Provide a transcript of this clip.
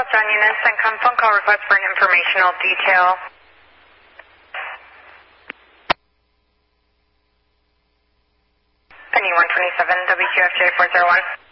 John Eunice, CENTCOM phone call request for an informational detail. Penny 127, WQFJ 401.